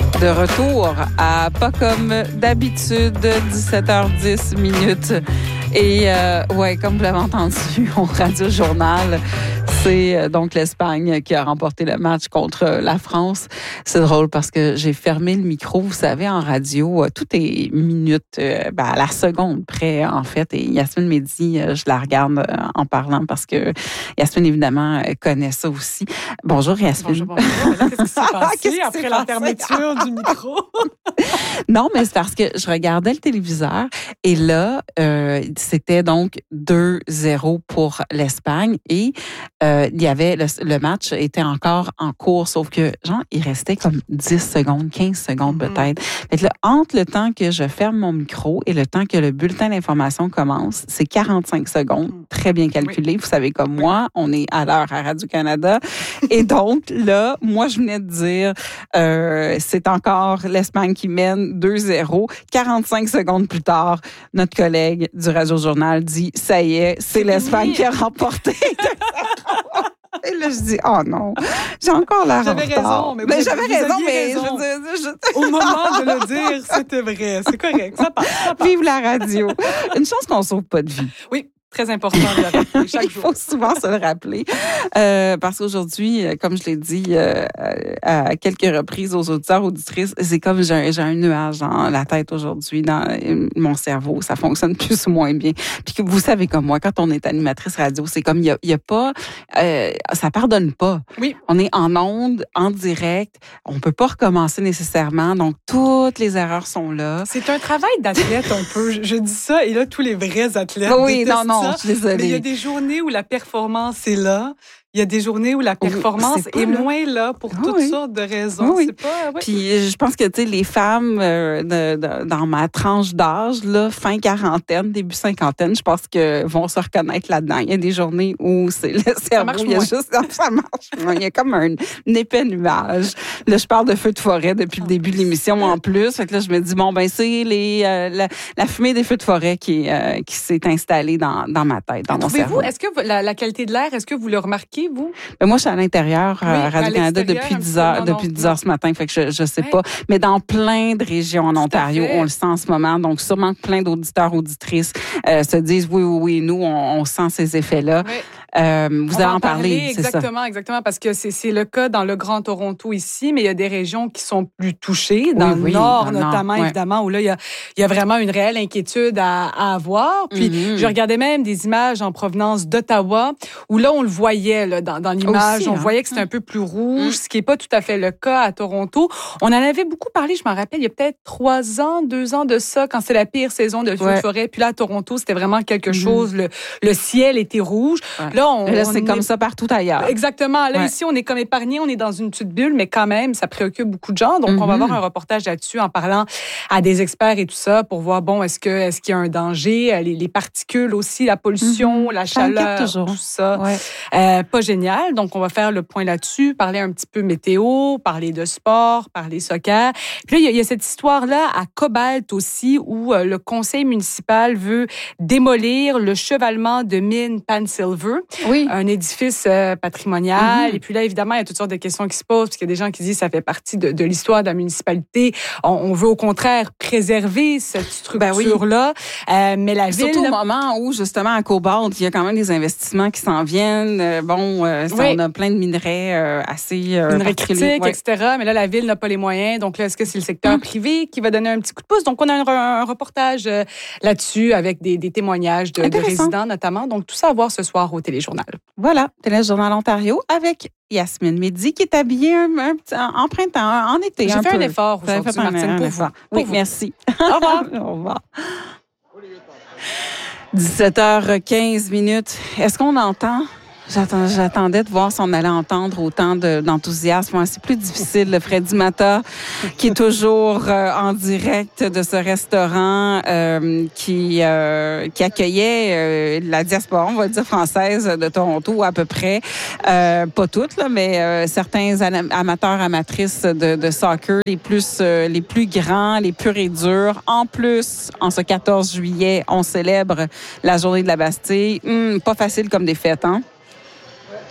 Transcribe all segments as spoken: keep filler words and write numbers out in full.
De retour à pas comme d'habitude, dix-sept heures dix minutes. Et euh, ouais, comme vous l'avez entendu au Radio Journal, c'est euh, donc l'Espagne qui a remporté le match contre la France. C'est drôle parce que j'ai fermé le micro. Vous savez, en radio, euh, tout est minute, euh, ben, à la seconde près, en fait. Et Yasmine Mehdi, euh, je la regarde euh, en parlant parce que Yasmine, évidemment, euh, connaît ça aussi. Bonjour, Yasmine. Bonjour, bonjour. Mais là, qu'est-ce qui s'est passé Qu'est-ce qui après s'est la passé? fermeture du micro? Non, mais c'est parce que je regardais le téléviseur et là, euh, c'était donc deux zéro pour l'Espagne et euh, il y avait le, le match était encore en cours, sauf que genre il restait comme dix secondes, quinze secondes mm-hmm. peut-être. Fait que là, entre le temps que je ferme mon micro et le temps que le bulletin d'information commence, c'est quarante-cinq secondes, très bien calculé. Oui. Vous savez comme moi, on est à l'heure à Radio-Canada et donc là, moi je venais de dire euh, c'est encore l'Espagne qui mène deux zéro. quarante-cinq secondes plus tard, notre collègue du Radio-Journal dit « Ça y est, c'est l'Espagne qui a remporté. » Et là, je dis « Oh non, j'ai encore l'air en retard. » J'avais raison, mais, mais j'avais raison, mais raison. je veux dire... Je... Au moment de le dire, c'était vrai. C'est correct, ça passe, ça passe. Vive la radio. Une chance qu'on ne sauve pas de vie. Oui. Très important de le rappeler chaque jour. Il faut souvent se le rappeler. Euh, parce qu'aujourd'hui, comme je l'ai dit euh, à quelques reprises aux auditeurs, auditrices, c'est comme j'ai, j'ai un nuage dans la tête aujourd'hui, dans mon cerveau. Ça fonctionne plus ou moins bien. Puis que vous savez comme moi, quand on est animatrice radio, c'est comme il y a, il y a pas... Euh, ça pardonne pas. Oui. On est en onde, en direct. On peut pas recommencer nécessairement. Donc, toutes les erreurs sont là. C'est un travail d'athlète, on peut. Je, je dis ça, et là, tous les vrais athlètes oui, non, non. Ça. Je suis désolée. Mais il y a des journées où la performance est là. Il y a des journées où la performance est, est là. moins là pour ah, toutes oui. sortes de raisons. Oui. C'est pas, ouais. Puis je pense que tu sais les femmes euh, de, de, dans ma tranche d'âge là, fin quarantaine, début cinquantaine, je pense que vont se reconnaître là-dedans. Il y a des journées où c'est le cerveau, il y a juste ça marche. Il y a comme un, un épais nuage. Là, je parle de feux de forêt depuis le début de l'émission en plus. Fait que là, je me dis bon ben c'est les euh, la, la fumée des feux de forêt qui euh, qui s'est installée dans dans ma tête, dans mon cerveau. Est-ce que la, la qualité de l'air, est-ce que vous le remarquez vous? Ben, moi, je suis à l'intérieur, oui, à Radio-Canada depuis dix heures, depuis dix heures ce matin, fait que je, je sais ouais. pas. Mais dans plein de régions en Ontario, on le sent en ce moment. Donc, sûrement que plein d'auditeurs, auditrices euh, se disent oui, oui, oui, nous, on, on sent ces effets-là. Oui. Euh, vous on allez en, en parler, parler c'est exactement, ça. Exactement, parce que c'est, c'est le cas dans le Grand Toronto ici, mais il y a des régions qui sont plus touchées, dans oui, le oui, nord dans notamment, nord, ouais. évidemment, où là, il y a, il y a vraiment une réelle inquiétude à, à avoir. Puis, mm-hmm. je regardais même des images en provenance d'Ottawa, où là, on le voyait là, dans, dans l'image, Aussi, on hein? voyait que c'était un peu plus rouge, mm. ce qui n'est pas tout à fait le cas à Toronto. On en avait beaucoup parlé, je m'en rappelle, il y a peut-être trois ans, deux ans de ça, quand c'est la pire saison de feux ouais. de forêt. Puis là, à Toronto, c'était vraiment quelque chose, mm. le, le ciel était rouge. Ouais. Là, on, là, c'est on comme est... ça partout ailleurs. Exactement. Là, ouais. ici, on est comme épargné, on est dans une petite bulle, mais quand même, ça préoccupe beaucoup de gens. Donc, mm-hmm. on va avoir un reportage là-dessus en parlant à des experts et tout ça pour voir, bon, est-ce que est-ce qu'il y a un danger? Les, les particules aussi, la pollution, mm-hmm. la chaleur, tout ça. Ouais. Euh, pas génial. Donc, on va faire le point là-dessus, parler un petit peu météo, parler de sport, parler soccer. Puis là, il y, y a cette histoire-là à Cobalt aussi, où euh, le conseil municipal veut démolir le chevalement de mine Pan Silver. Oui. Un édifice euh, patrimonial. Mm-hmm. Et puis là, évidemment, il y a toutes sortes de questions qui se posent, parce qu'il y a des gens qui disent que ça fait partie de, de l'histoire de la municipalité. On, on veut au contraire préserver cette structure-là. Ben oui. euh, mais la ville... Surtout au moment où, justement, à Cobalt, il y a quand même des investissements qui s'en viennent. Euh, bon, euh, oui. on a plein de minerais euh, assez... Euh, minerais critiques, ouais. et cetera. Mais là, la ville n'a pas les moyens. Donc là, est-ce que c'est le secteur mm. privé qui va donner un petit coup de pouce? Donc, on a un, un reportage euh, là-dessus avec des, des témoignages de, de résidents, notamment. Donc, tout ça à voir ce soir au Téléjournal. Voilà, Téléjournal Ontario avec Yasmine Mehdi qui est habillée un, un petit, en printemps, en été. J'ai un fait peu. un effort aujourd'hui, fait un, Martine, un, pour un vous. Oui, pour merci. Au revoir. Au revoir. dix-sept heures quinze minutes. Est-ce qu'on entend? J'attends, j'attendais de voir si on allait entendre autant de, d'enthousiasme. C'est plus difficile. Le Freddy Mata, qui est toujours euh, en direct de ce restaurant euh, qui euh, qui accueillait euh, la diaspora, on va dire, française de Toronto à peu près. Euh, pas toutes, là, mais euh, certains amateurs, amatrices de, de soccer, les plus, euh, les plus grands, les purs et durs. En plus, en ce quatorze juillet, on célèbre la journée de la Bastille. Hum, pas facile comme des fêtes, hein?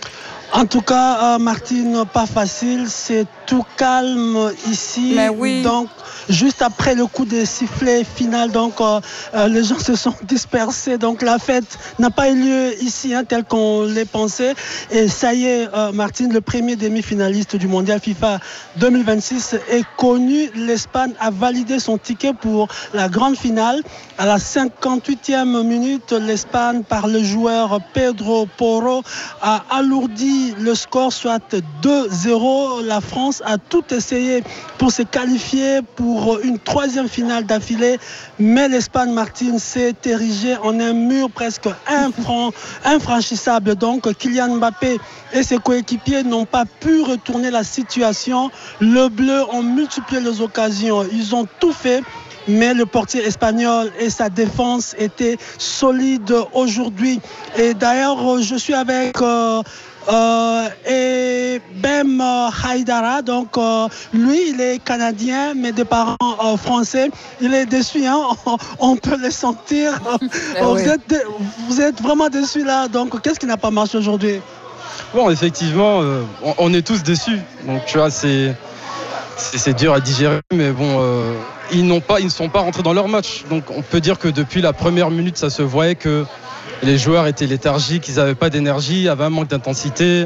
En tout cas, euh, Martine, pas facile, c'est tout calme ici. Mais oui. Donc, juste après le coup de sifflet final, donc euh, euh, les gens se sont dispersés. Donc, la fête n'a pas eu lieu ici, hein, tel qu'on l'ait pensé. Et ça y est, euh, Martine, le premier demi-finaliste du Mondial FIFA deux mille vingt-six est connu. L'Espagne a validé son ticket pour la grande finale. À la cinquante-huitième minute, l'Espagne, par le joueur Pedro Porro, a alourdi le score, soit deux zéro. La France a tout essayé pour se qualifier pour une troisième finale d'affilée, mais l'Espagne, Martine, s'est érigée en un mur presque infran- infranchissable. Donc Kylian Mbappé et ses coéquipiers n'ont pas pu retourner la situation. Le bleu ont multiplié les occasions, ils ont tout fait, mais le portier espagnol et sa défense étaient solides aujourd'hui. Et d'ailleurs, je suis avec euh, euh, et Bem Haidara, donc euh, lui il est canadien mais de parents euh, français. Il est déçu, hein? on, on peut le sentir. vous, oui. êtes, vous êtes vraiment déçu là, donc qu'est-ce qui n'a pas marché aujourd'hui? Bon, effectivement, euh, on, on est tous déçus, donc tu vois, c'est, c'est, c'est dur à digérer, mais bon, euh, ils, n'ont pas, ils ne sont pas rentrés dans leur match, donc on peut dire que depuis la première minute, ça se voyait que les joueurs étaient léthargiques, ils n'avaient pas d'énergie, il y avait un manque d'intensité.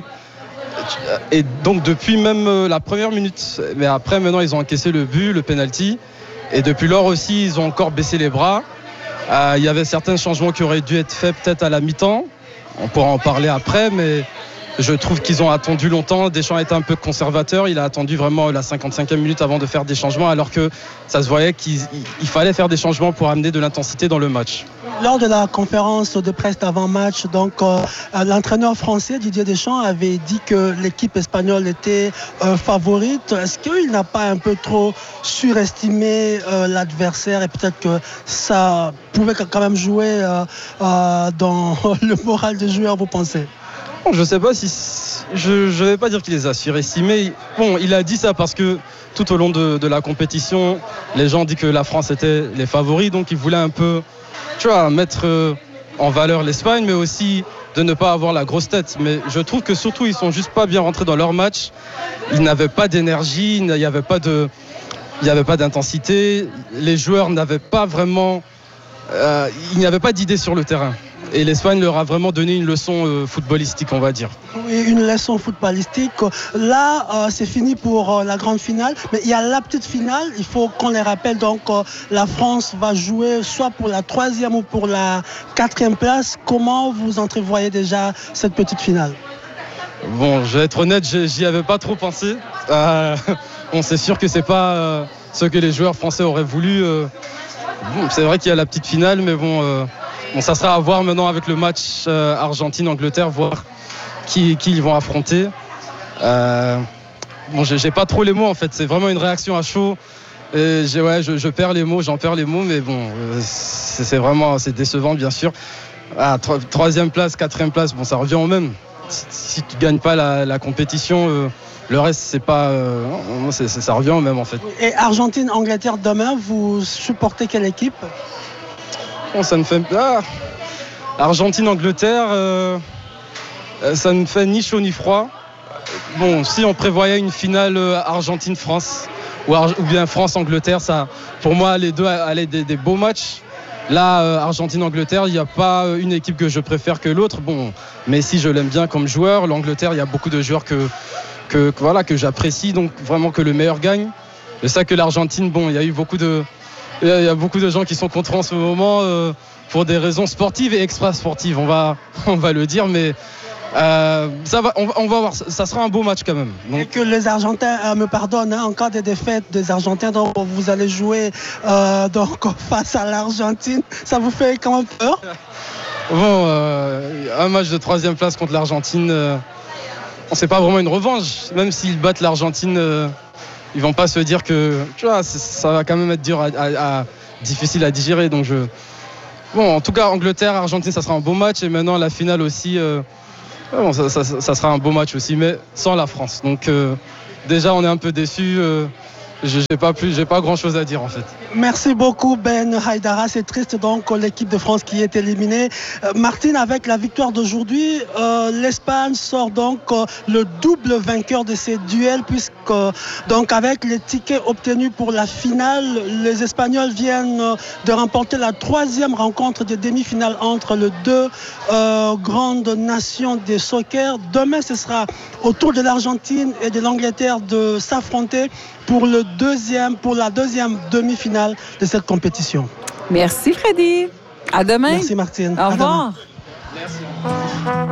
Et donc depuis même la première minute, mais après maintenant ils ont encaissé le but, le penalty. Et depuis lors aussi ils ont encore baissé les bras. Euh, il y avait certains changements qui auraient dû être faits peut-être à la mi-temps. On pourra en parler après, mais je trouve qu'ils ont attendu longtemps. Deschamps était un peu conservateur. Il a attendu vraiment la cinquante-cinquième minute avant de faire des changements, alors que ça se voyait qu'il il fallait faire des changements pour amener de l'intensité dans le match. Lors de la conférence de presse d'avant-match, donc euh, l'entraîneur français Didier Deschamps avait dit que l'équipe espagnole était euh, favorite. Est-ce qu'il n'a pas un peu trop surestimé euh, l'adversaire et peut-être que ça pouvait quand même jouer euh, euh, dans le moral des joueurs, vous pensez? Je ne sais pas si... Je ne vais pas dire qu'il les a surestimés. Bon, il a dit ça parce que tout au long de, de la compétition, les gens disent que la France était les favoris, donc il voulait un peu, tu vois, mettre en valeur l'Espagne, mais aussi de ne pas avoir la grosse tête. Mais je trouve que surtout, ils sont juste pas bien rentrés dans leur match. Ils n'avaient pas d'énergie, il n'y avait pas de... il n'y avait pas d'intensité. Les joueurs n'avaient pas vraiment... Euh, il n'y avait pas d'idée sur le terrain. Et l'Espagne leur a vraiment donné une leçon euh, footballistique, on va dire. Oui, une leçon footballistique. Là, euh, c'est fini pour euh, la grande finale. Mais il y a la petite finale. Il faut qu'on les rappelle. Donc, euh, la France va jouer soit pour la troisième ou pour la quatrième place. Comment vous entrevoyez déjà cette petite finale? Bon, je vais être honnête, j'y avais pas trop pensé. Euh, bon, c'est sûr que c'est pas euh, ce que les joueurs français auraient voulu. Euh, bon, c'est vrai qu'il y a la petite finale, mais bon... Euh, Bon, ça sera à voir maintenant avec le match euh, Argentine-Angleterre, voir qui, qui ils vont affronter. Euh, bon, j'ai, j'ai pas trop les mots en fait, c'est vraiment une réaction à chaud. Et j'ai, ouais, je, je perds les mots, j'en perds les mots, mais bon, euh, c'est, c'est vraiment c'est décevant bien sûr. Ah, tro- troisième place, quatrième place, bon, ça revient au même. Si, si tu gagnes pas la, la compétition, euh, le reste c'est pas, euh, c'est, c'est, ça revient au même en fait. Et Argentine-Angleterre demain, vous supportez quelle équipe? Bon, ça ne fait ah, Argentine-Angleterre, euh, ça ne fait ni chaud ni froid. Bon, si on prévoyait une finale Argentine-France ou, Ar- ou bien France-Angleterre, ça, pour moi, les deux allaient des, des beaux matchs. Là, euh, Argentine-Angleterre, il n'y a pas une équipe que je préfère que l'autre. Bon, Messi, je l'aime bien comme joueur. L'Angleterre, il y a beaucoup de joueurs que, que, que, voilà, que j'apprécie, donc vraiment que le meilleur gagne. C'est ça que l'Argentine, bon, il y a eu beaucoup de... Il y a beaucoup de gens qui sont contre en ce moment euh, pour des raisons sportives et extra-sportives, on va, on va le dire, mais euh, ça va, on, on va voir, ça sera un beau match quand même. Donc... Et que les Argentins euh, me pardonnent, hein, en cas de défaite des Argentins, donc vous allez jouer euh, donc, face à l'Argentine, ça vous fait quand même peur? Bon, euh, un match de troisième place contre l'Argentine, euh, c'est pas vraiment une revanche, même s'ils battent l'Argentine... Euh, ils vont pas se dire que tu vois, ça va quand même être dur à, à, à difficile à digérer. Donc je bon, en tout cas Angleterre, Argentine, ça sera un beau match et maintenant la finale aussi. Euh... Bon, ça, ça, ça sera un beau match aussi, mais sans la France. Donc euh, déjà on est un peu déçus. Euh... j'ai pas plus, j'ai pas grand chose à dire en fait. Merci beaucoup Ben Haïdara. C'est triste donc l'équipe de France qui est éliminée. Euh, Martine, avec la victoire d'aujourd'hui, euh, l'Espagne sort donc euh, le double vainqueur de ces duels puisque euh, donc avec les tickets obtenus pour la finale, les Espagnols viennent euh, de remporter la troisième rencontre de demi-finale entre les deux euh, grandes nations de soccer. Demain, ce sera au tour de l'Argentine et de l'Angleterre de s'affronter pour le deuxième, pour la deuxième demi-finale de cette compétition. Merci Freddy. À demain. Merci Martine. Au revoir. Merci.